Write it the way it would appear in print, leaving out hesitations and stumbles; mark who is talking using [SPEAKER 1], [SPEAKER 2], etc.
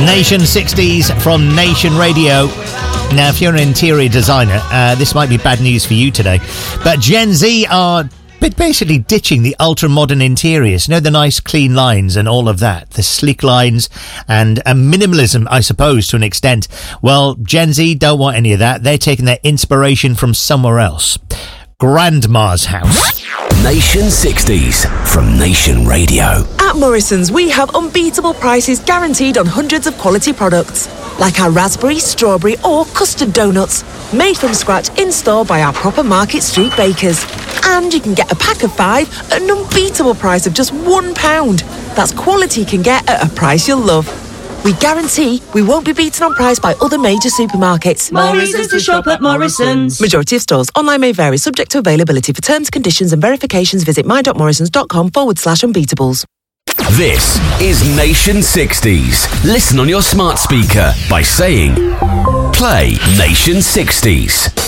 [SPEAKER 1] Nation 60s from Nation Radio. Now, if you're an interior designer, this might be bad news for you today. But Gen Z are basically ditching the ultra-modern interiors. You know, the nice clean lines and all of that. The sleek lines and minimalism, I suppose, to an extent. Well, Gen Z don't want any of that. They're taking their inspiration from somewhere else. Grandma's house.
[SPEAKER 2] Nation 60s from Nation Radio.
[SPEAKER 3] At Morrison's, we have unbeatable prices guaranteed on hundreds of quality products, like our raspberry, strawberry or custard donuts, made from scratch in-store by our proper Market Street bakers. And you can get a pack of 5 at an unbeatable price of just £1. That's quality you can get at a price you'll love. We guarantee we won't be beaten on price by other major supermarkets.
[SPEAKER 4] More reasons to shop at Morrison's.
[SPEAKER 3] Majority of stores. Online may vary, subject to availability. For terms, conditions and verifications, visit my.morrisons.com/unbeatables.
[SPEAKER 2] This is Nation 60s. Listen on your smart speaker by saying, play Nation 60s.